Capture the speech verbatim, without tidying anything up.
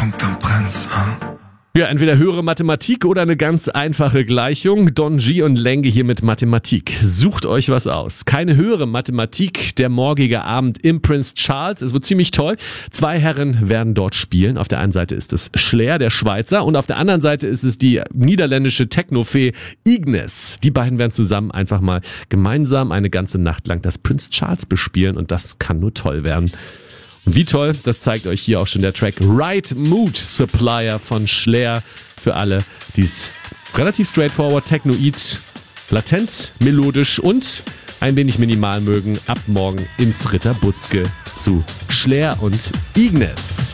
Punkt am Prinz, huh? Ja, entweder höhere Mathematik oder eine ganz einfache Gleichung. Don G und Lenge hier mit Mathematik. Sucht euch was aus. Keine höhere Mathematik, der morgige Abend im Prince Charles. Es wird ziemlich toll. Zwei Herren werden dort spielen. Auf der einen Seite ist es Schlair, der Schweizer, und auf der anderen Seite ist es die niederländische Technofee Ignis. Die beiden werden zusammen einfach mal gemeinsam eine ganze Nacht lang das Prince Charles bespielen, und das kann nur toll werden. Und wie toll, das zeigt euch hier auch schon der Track Right Mood Supplier von Schlair. Für alle, die es relativ straightforward, technoid, latent, melodisch und ein wenig minimal mögen. Ab morgen ins Ritter Butzke zu Schlair und Ignis.